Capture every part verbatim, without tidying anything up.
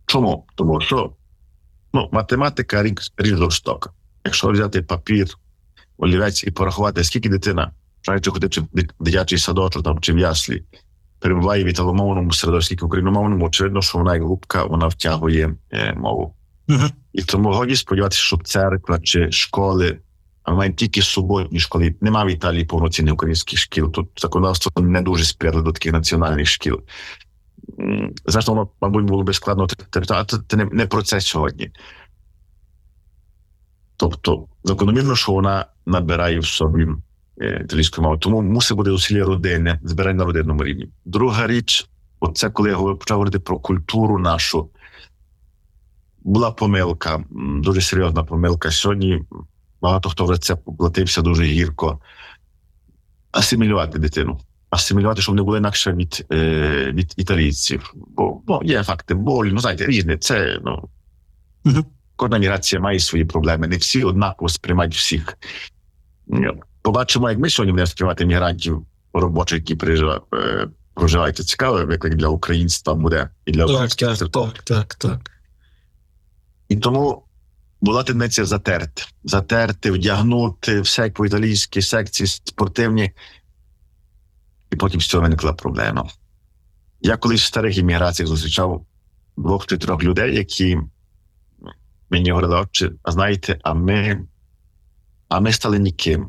Чому? Тому що ну, математика річ жорстока. Якщо взяти папір, олівець і порахувати, скільки дитина, починаючи ходити в дитячий садочок там, чи в яслі, перебуває в італомовному середовищі, в україномовному, очевидно, що вона як губка, вона втягує е, мову. Uh-huh. І тому годі сподіватися, щоб церква чи школи, а ми маємо тільки суботні школи, немає в Італії повноцінних українських шкіл, тут законодавство не дуже сприятливо до таких національних шкіл. Зрештою, воно, мабуть, було би складно, а це не, не про це сьогодні. Тобто, закономірно, що вона набирає в собі е, італійську мову. Тому мусить бути зусилля родини, збирання на родинному рівні. Друга річ, оце коли я почав говорити про культуру нашу, була помилка, дуже серйозна помилка. Сьогодні багато хто в це поплатився дуже гірко. Асимілювати дитину. Асимілювати, щоб не було інакше від, е, від італійців. Бо, бо є факти болі, ну знаєте, різні. Це, ну, uh-huh. Кожна міграція має свої проблеми. Не всі однаково сприймають всіх. Побачимо, як ми сьогодні будемо сприймати мігрантів робочих, які проживають. Проживають. Це цікавий виклик для українства буде. І для так, так, так, так, так. І тому була тенденція затерти. Затерти, вдягнути все як по-італійськи, секції спортивні. І потім з цього виникла проблема. Я колись в старих імміграціях зустрічав двох чи трьох людей, які мені говорили, отче, а знаєте, а ми, а ми стали ніким.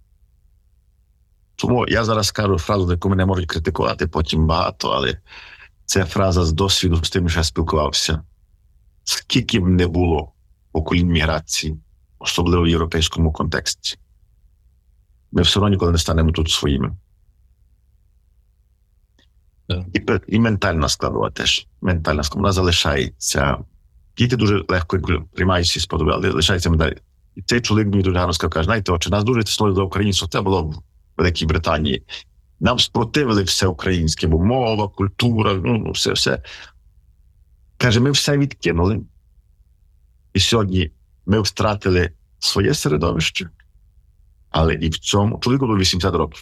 Тому я зараз скажу фразу, яку мене можуть критикувати потім багато, але це фраза з досвіду, з тим, що я спілкувався. Скільки б не було поколінь міграції, особливо в європейському контексті, ми все одно ніколи не станемо тут своїми. Yeah. І, і ментальна складова теж. Ментальна складова. Вона залишається. Діти дуже легко приймають всі сподоби, але лишається медаль. І цей чоловік мені дуже гарно сказав, каже, знаєте, отче, нас дуже тиснули за українців. Це було в Великій Британії. Нам спротивили все українське, бо мова, культура, ну, все, все. Каже, ми все відкинули. І сьогодні ми втратили своє середовище, але і в цьому, чоловіку було вісімдесят років,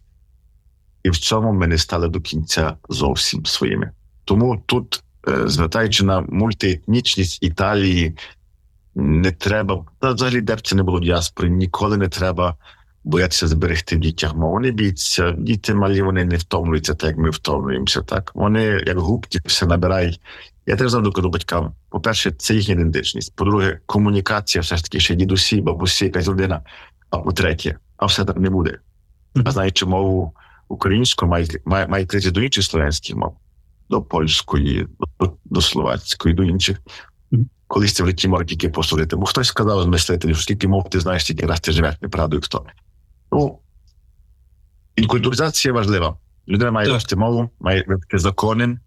і в цьому ми не стали до кінця зовсім своїми. Тому тут, звертаючи на мультиетнічність Італії, не треба, взагалі де б це не було діаспори, ніколи не треба боятися зберегти в дітях мову. Не бійтеся, діти малі, вони не втомлюються так, як ми втомлюємося. Так? Вони, як губки, все набирають. Я теж завжди кажу батькам, по-перше, це їхня ідентичність. По-друге, комунікація все ж таки ще дідусі, бабусі, якась родина. А по-третє, а все так не буде. А знаючи мову українську, має, має, має крити до інших слов'янських мов. До польської, до, до словацької, до інших. Колись це в житті може тільки посудити. Бо хтось сказав з мислителів, що скільки мов ти знаєш, стільки раз ти живеш, неправдою хто. Ну, інкультуризація важлива. Людина має вивчити мову, має вивчити закони,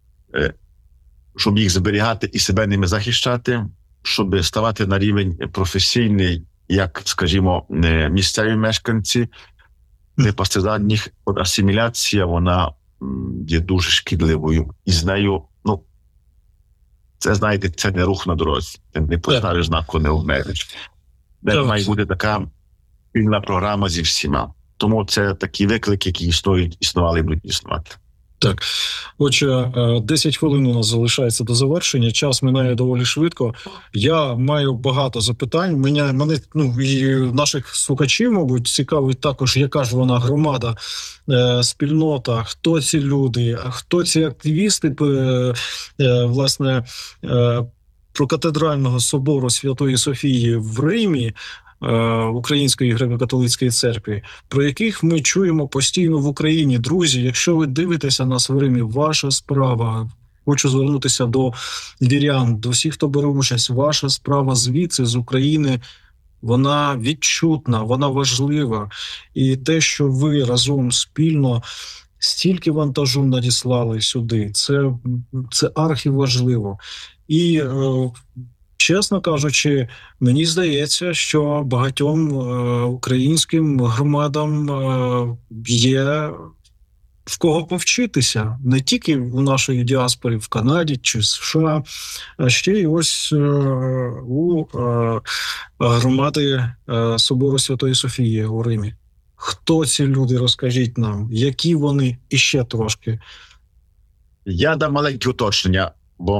щоб їх зберігати і себе ними захищати, щоб ставати на рівень професійний, як, скажімо, місцеві мешканці, не пасти задніх. От асиміляція, вона є дуже шкідливою. І з нею, ну, це, знаєте, це не рух на дорозі. Ти не поставиш знаку, не обмежиш. Де має бути така спільна програма зі всіма. Тому це такі виклики, які існують, існували і будуть існувати. Так, отже, десять хвилин у нас залишається до завершення, час минає доволі швидко. Я маю багато запитань. Мене, мене ну, і наших слухачів, мабуть, цікавить також, яка ж вона громада, е, спільнота, хто ці люди, хто ці активісти, е, е, власне, е, прокатедрального собору Святої Софії в Римі, Української греко-католицької церкви, про яких ми чуємо постійно в Україні. Друзі, якщо ви дивитеся нас в Римі, ваша справа. Хочу звернутися до вірян, до всіх, хто бере участь. Ваша справа звідси, з України, вона відчутна, вона важлива. І те, що ви разом спільно стільки вантажу надіслали сюди, це, це архіважливо. І е, чесно кажучи, мені здається, що багатьом е, українським громадам е, є в кого повчитися. Не тільки в нашій діаспорі в Канаді чи США, а ще й ось е, у е, громади е, Собору Святої Софії у Римі. Хто ці люди, розкажіть нам, які вони, і ще трошки. Я дам маленьке уточнення.